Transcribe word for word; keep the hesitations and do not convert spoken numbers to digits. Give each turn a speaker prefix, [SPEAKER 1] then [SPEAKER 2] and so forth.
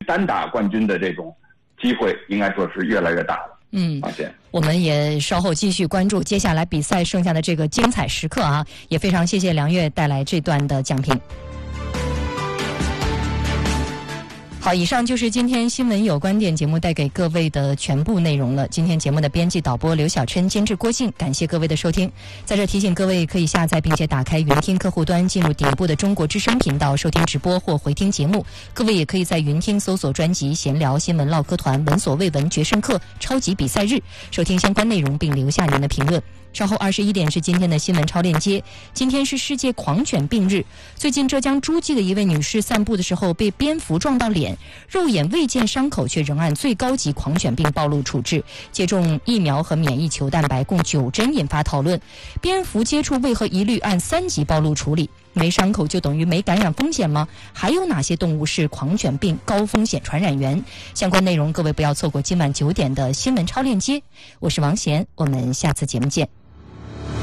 [SPEAKER 1] 单打冠军的这种机会，应该说是越来越大了。
[SPEAKER 2] 嗯，
[SPEAKER 1] 抱歉。
[SPEAKER 2] 我们也稍后继续关注接下来比赛剩下的这个精彩时刻啊！也非常谢谢梁月带来这段的讲评。好，以上就是今天新闻有观点节目带给各位的全部内容了。今天节目的编辑导播刘小琛，监制郭靖，感谢各位的收听。在这提醒各位，可以下载并且打开云听客户端，进入顶部的中国之声频道收听直播或回听节目。各位也可以在云听搜索专辑闲聊新闻唠嗑团闻所未闻决胜课超级比赛日，收听相关内容并留下您的评论。稍后二十一点是今天的新闻超链接。今天是世界狂犬病日。最近浙江诸暨的一位女士散步的时候被蝙蝠撞到脸，肉眼未见伤口，却仍按最高级狂犬病暴露处置。接种疫苗和免疫球蛋白共九针引发讨论。蝙蝠接触为何一律按三级暴露处理？没伤口就等于没感染风险吗？还有哪些动物是狂犬病高风险传染源？相关内容各位不要错过今晚九点的新闻超链接。我是王贤，我们下次节目见。